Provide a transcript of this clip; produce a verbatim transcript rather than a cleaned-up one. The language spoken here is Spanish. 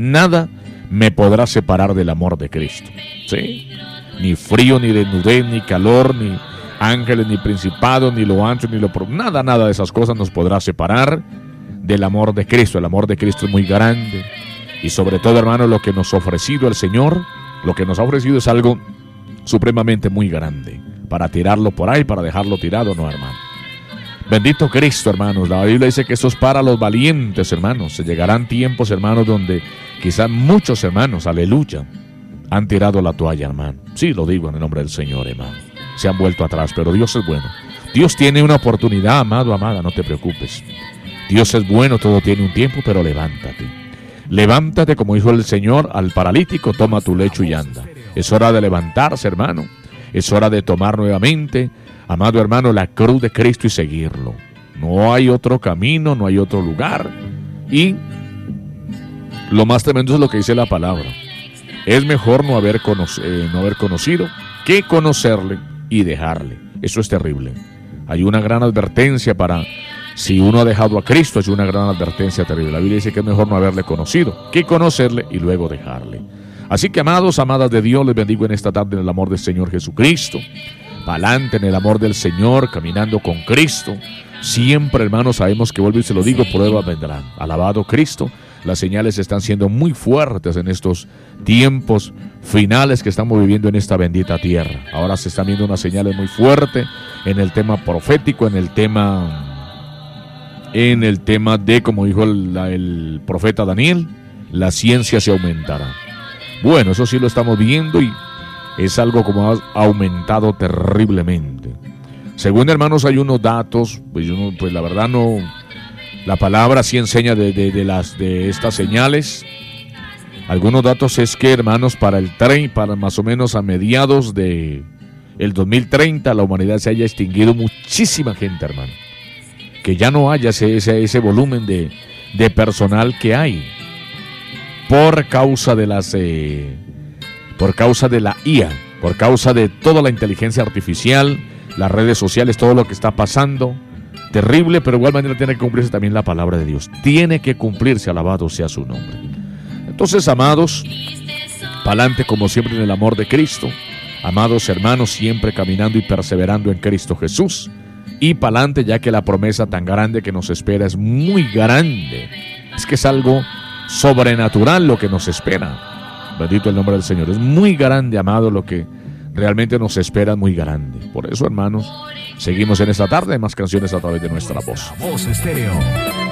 nada me podrá separar del amor de Cristo. ¿Sí? Ni frío, ni desnudez, ni calor, ni ángeles, ni principados, ni lo ancho, ni lo profundo. Nada, nada de esas cosas nos podrá separar del amor de Cristo. El amor de Cristo es muy grande. Y sobre todo, hermano, lo que nos ha ofrecido el Señor, lo que nos ha ofrecido es algo supremamente muy grande. Para tirarlo por ahí, para dejarlo tirado, no, hermano. Bendito Cristo, hermanos. La Biblia dice que esto es para los valientes, hermanos. Se llegarán tiempos, hermanos, donde quizás muchos hermanos, aleluya, han tirado la toalla, hermano. Sí, lo digo en el nombre del Señor, hermano. Se han vuelto atrás, pero Dios es bueno. Dios tiene una oportunidad, amado, amada, no te preocupes. Dios es bueno, todo tiene un tiempo, pero levántate. Levántate, como dijo el Señor al paralítico, toma tu lecho y anda. Es hora de levantarse, hermano. Es hora de tomar nuevamente, amado hermano, la cruz de Cristo y seguirlo. No hay otro camino, no hay otro lugar. Y lo más tremendo es lo que dice la palabra. Es mejor no haber, conoc- eh, no haber conocido que conocerle y dejarle. Eso es terrible. Hay una gran advertencia para, si uno ha dejado a Cristo, es una gran advertencia terrible. La Biblia dice que es mejor no haberle conocido que conocerle y luego dejarle. Así que, amados, amadas de Dios, les bendigo en esta tarde en el amor del Señor Jesucristo. Pa'lante en el amor del Señor, caminando con Cristo. Siempre, hermanos, sabemos que, vuelvo y se lo digo, pruebas vendrán. Alabado Cristo. Las señales están siendo muy fuertes en estos tiempos finales que estamos viviendo en esta bendita tierra. Ahora se están viendo unas señales muy fuertes en el tema profético, en el tema, en el tema de, como dijo el, el profeta Daniel, la ciencia se aumentará. Bueno, eso sí lo estamos viendo y es algo como ha aumentado terriblemente. Según, hermanos, hay unos datos, pues, yo no, pues la verdad no, la palabra sí enseña de, de, de, las, de estas señales. Algunos datos es que, hermanos, para el tren, para más o menos a mediados de el dos mil treinta, la humanidad se haya extinguido muchísima gente, hermano. Que ya no haya ese, ese, ese volumen de, de personal que hay. Por causa de las eh, por causa de la I A, por causa de toda la inteligencia artificial, las redes sociales, todo lo que está pasando, terrible, pero de igual manera tiene que cumplirse también la palabra de Dios. Tiene que cumplirse, alabado sea su nombre. Entonces, amados, pa'lante como siempre en el amor de Cristo, amados hermanos, siempre caminando y perseverando en Cristo Jesús, y pa'lante, ya que la promesa tan grande que nos espera es muy grande. Es que es algo sobrenatural lo que nos espera. Bendito el nombre del Señor. Es muy grande, amado, lo que realmente nos espera, muy grande. Por eso, hermanos, seguimos en esta tarde más canciones a través de nuestra voz. Voz Estéreo.